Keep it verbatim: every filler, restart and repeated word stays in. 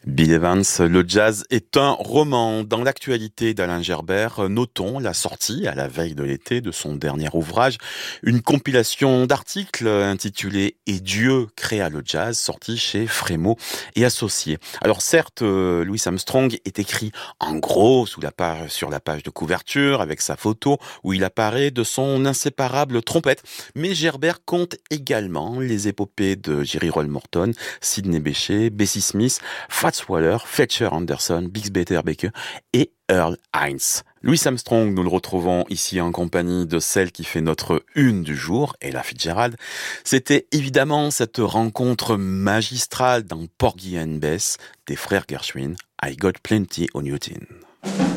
Bill Evans, le jazz est un roman. Dans l'actualité d'Alain Gerbert, notons la sortie, à la veille de l'été, de son dernier ouvrage, une compilation d'articles intitulée « Et Dieu créa le jazz », sorti chez Frémaux et Associés. Alors certes, euh, Louis Armstrong est écrit en gros sous la page, sur la page de couverture, avec sa photo, où il apparaît de son inséparable trompette. Mais Gerbert compte également les épopées de Jerry Roll Morton, Sidney Bechet, Bessie Smith, Fats Waller, Fletcher Anderson, Bix Beiderbecke et Earl Hines. Louis Armstrong, nous le retrouvons ici en compagnie de celle qui fait notre une du jour, Ella Fitzgerald. C'était évidemment cette rencontre magistrale dans Porgy and Bess des frères Gershwin, I Got Plenty on You Tin.